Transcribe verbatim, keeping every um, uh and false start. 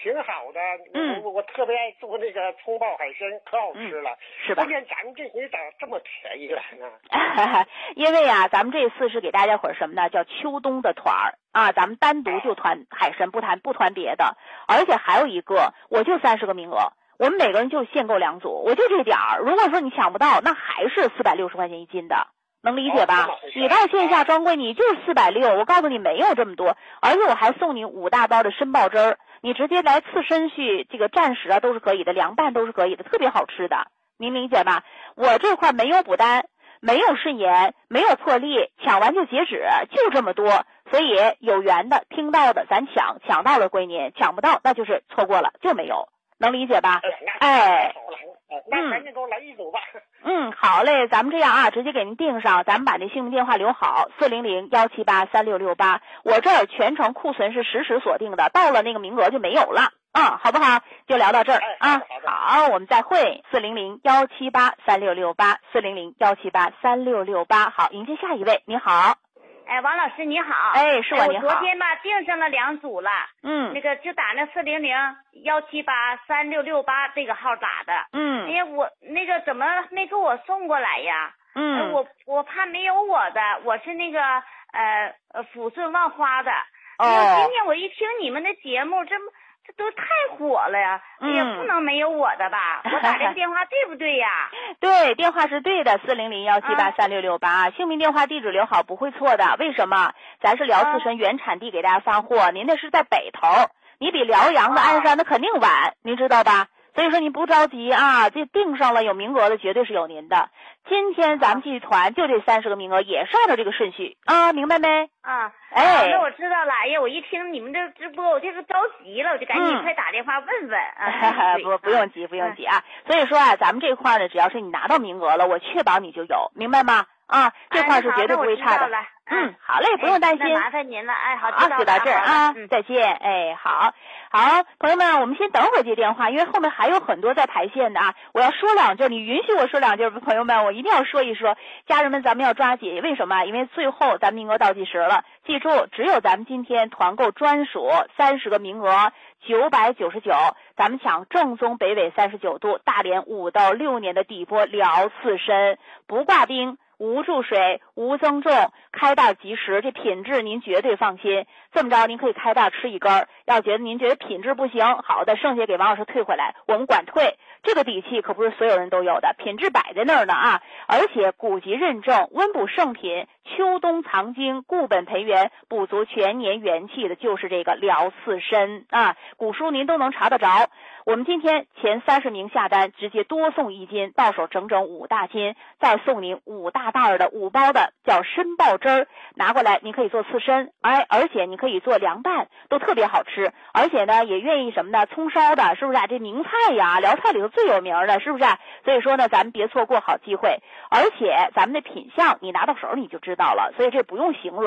挺好的。 嗯， 我我特别爱做那个葱爆海参，可好吃了。 嗯、是吧？ 关键咱们这回咋这么便宜了呢？ 因为啊，咱们这次是给大家伙儿什么呢？叫秋冬的团儿啊，咱们单独就团海参，不谈不团别的。而且还有一个，我就三十个名额，我们每个人就限购两组，我就这点儿。如果说你抢不到，那还是四百六十块钱一斤的。能理解吧？你到线下专柜，你就是四百六，我告诉你没有这么多，而且我还送你五大包的参爆汁儿，你直接来刺身去，这个蘸食啊都是可以的，凉拌都是可以的，特别好吃的，您理解吧？我这块没有补单，没有肾炎，没有破例，抢完就截止，就这么多，所以有缘的听到的咱抢，抢到了归您，抢不到那就是错过了，就没有，能理解吧？哎。 那赶紧给我来一组吧。 嗯，好嘞，咱们这样啊，直接给您定上，咱们把那姓名电话留好，四零零幺七八三六六八，我这儿全程库存是实时锁定的，到了那个名额就没有了，嗯，好不好？就聊到这儿、 哎、 啊，好，我们再会，四零零幺七八三六六八，四零零幺七八三六六八，好，迎接下一位，你好。 哎，王老师你好。 哎，是我你好。 我昨天吧订上了两组了。 嗯。 那个就打那四零零幺七八三六六八这个号打的。 嗯。 哎呀，我那个怎么没给我送过来呀？ 嗯。 呃、我我怕没有我的，我是那个呃呃抚顺万花的。 哦。 哎呀，今天我一听你们的节目，这这都太火了呀！哎呀， 嗯、 不能没有我的吧？我打这个电话对不对呀？ 对，电话是对的，四零零幺七八三六六八，姓名、电话、地址留好，不会错的。为什么？咱是辽刺参原产地给大家发货，啊、您那是在北头，你比辽阳的鞍山那肯定晚，您知道吧？所以说你不着急啊，这定上了有名额的绝对是有您的。今天咱们这团就这三十个名额，也是按照这个顺序啊，明白没？ 啊， 哎、 啊，那我知道了。哎呀，我一听你们这直播，我就是着急了，我就赶紧快打电话问问。 嗯、啊，不不用急，不用急啊。嗯、所以说啊，咱们这块呢，只要是你拿到名额了，我确保你就有，明白吗？啊，这块是绝对不会差的。 哎、 嗯，好嘞，不用担心。 那麻烦您了，哎，好， 啊，就到这儿啊， 嗯、 再见，哎，好，好，朋友们，我们先等会儿接电话，因为后面还有很多在排线的啊。我要说两句，你允许我说两句，朋友们，我一定要说一说，家人们，咱们要抓紧，为什么？因为最后咱们名额倒计时了，记住，只有咱们今天团购专属三十个名额，九百九十九，咱们抢正宗北纬三十九度大连五到六年的底波辽刺参，不挂冰。无注水，无增重，开袋即食，这品质您绝对放心。这么着，您可以开袋吃一根，要觉得您觉得品质不行，好的，剩下给王老师退回来，我们管退。这个底气可不是所有人都有的，品质摆在那儿呢啊！而且古籍认证，温补圣品，秋冬藏经，固本培元，补足全年元气的就是这个辽刺参啊！古书您都能查得着。我们今天前三十名下单，直接多送一斤，到手整整五大斤，再送您五大袋的五包的叫参爆汁儿，拿过来您可以做刺参，哎，而且你可以做凉拌，都特别好吃，而且呢也愿意什么呢？葱烧的，是不是啊？这名菜呀，辽菜里头最有名的，是不是啊？所以说呢，咱们别错过好机会，而且咱们的品相你拿到手你就知道了，所以这不用形容。